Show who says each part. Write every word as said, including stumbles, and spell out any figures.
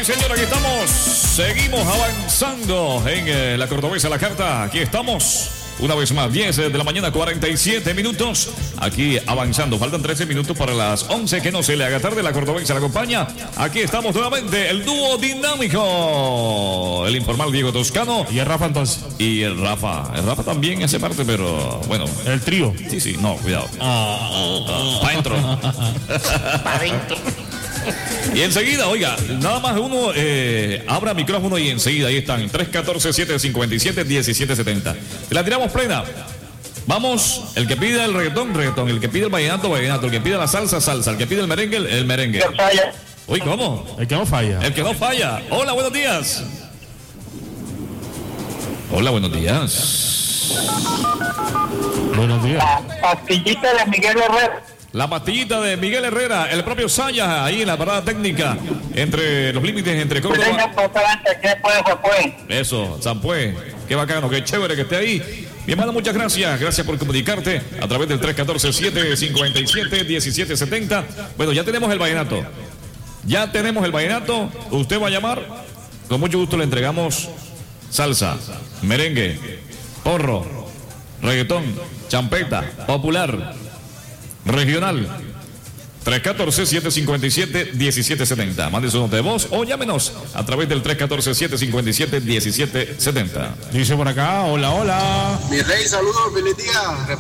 Speaker 1: Sí, señor, aquí estamos. Seguimos avanzando en eh, la Cordobesa La Carta. Aquí estamos. Una vez más, diez de la mañana, cuarenta y siete minutos. Aquí avanzando. Faltan trece minutos para las once. Que no se le haga tarde. La Cordobesa la acompaña. Aquí estamos nuevamente. El dúo dinámico. El informal Diego Toscano.
Speaker 2: Y el Rafa entonces.
Speaker 1: Y el Rafa. El Rafa también hace parte, pero bueno.
Speaker 2: El trío.
Speaker 1: Sí, sí, no, cuidado. Ah, ah, para adentro. Para adentro. Y enseguida, oiga, nada más uno eh, abra micrófono y enseguida ahí están. tres uno cuatro, siete cinco siete, uno siete siete cero. La tiramos plena. Vamos, el que pide el reggaetón, reggaetón. El que pide el vallenato, vallenato. El que pide la salsa, salsa. El que pide el merengue, el, el merengue. Uy, ¿cómo?
Speaker 2: El que no falla.
Speaker 1: El que no falla. Hola, buenos días. Hola, buenos días.
Speaker 2: Buenos días.
Speaker 3: La pastillita de Miguel Herrera.
Speaker 1: La pastillita de Miguel Herrera, el propio Saya, ahí en la parada técnica, entre los límites entre Córdoba. Eso, Zampué, qué bacano, qué chévere que esté ahí. Mi hermano, muchas gracias, gracias por comunicarte a través del tres uno cuatro, siete cinco siete, uno siete siete cero. Bueno, ya tenemos el vallenato, ya tenemos el vallenato, usted va a llamar, con mucho gusto le entregamos salsa, merengue, porro, reggaetón, champeta, popular, regional. Tres uno cuatro, siete cinco siete, uno siete siete cero. Mande su nota de voz o llámenos a través del tres uno cuatro, siete cinco siete, uno siete siete cero.
Speaker 2: Dice por acá, hola, hola.
Speaker 4: Mi rey, saludos, feliz día.